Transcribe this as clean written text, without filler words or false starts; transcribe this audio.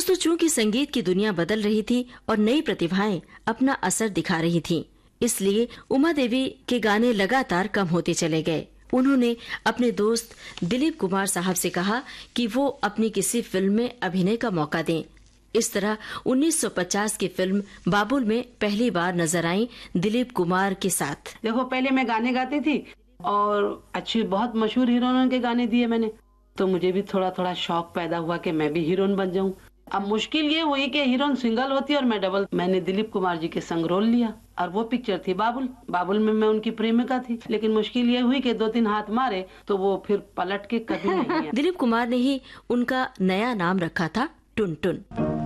दोस्तों, चूंकि संगीत की दुनिया बदल रही थी और नई प्रतिभाएं अपना असर दिखा रही थीं, इसलिए उमा देवी के गाने लगातार कम होते चले गए। उन्होंने अपने दोस्त दिलीप कुमार साहब से कहा कि वो अपनी किसी फिल्म में अभिनय का मौका दें। इस तरह 1950 की फिल्म बाबुल में पहली बार नजर आई दिलीप कुमार के साथ। देखो, पहले मैं गाने गाती थी और अच्छी बहुत मशहूर हीरोइनों के गाने दिए मैंने, तो मुझे भी थोड़ा थोड़ा शौक पैदा हुआ कि मैं भी हीरोइन बन जाऊं। अब मुश्किल ये हुई कि हीरोइन सिंगल होती और मैं डबल। मैंने दिलीप कुमार जी के संग रोल लिया और वो पिक्चर थी बाबुल। बाबुल में मैं उनकी प्रेमिका थी, लेकिन मुश्किल ये हुई कि 2-3 हाथ मारे तो वो फिर पलट के कभी नहीं आया। दिलीप कुमार ने ही उनका नया नाम रखा था टुनटुन।